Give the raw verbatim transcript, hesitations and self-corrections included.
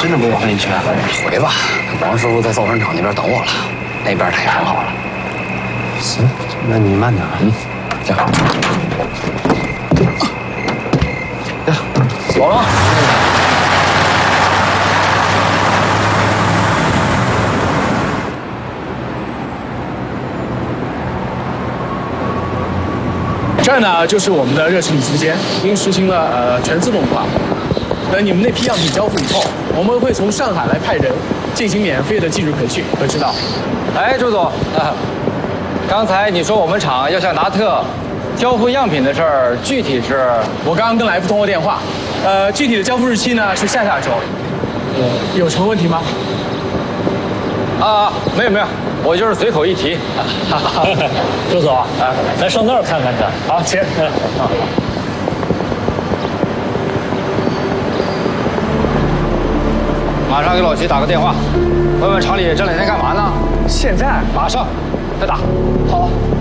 真的不往那里去啊？ 回吧，王师傅在造船厂那边等我了，那边他也很好了。 行，那你慢点啊。 嗯，行。走了。 这儿呢就是我们的热处理期间，已经实行了呃全自动化。等你们那批样品交付以后，我们会从上海来派人进行免费的技术培训和指导。 哎，朱总，啊，刚才你说我们厂要向达特交付样品的事儿，具体是？ 我刚刚跟来福通过电话，呃，具体的交付日期呢是下下周。呃，有什么问题吗？ 啊，没有没有，我就是随口一提。 朱总，啊，咱上那儿看看去。 好，请。 啊。 马上给老齐打个电话，问问厂里这两天干嘛呢？ 现在？ 马上，再打。 好。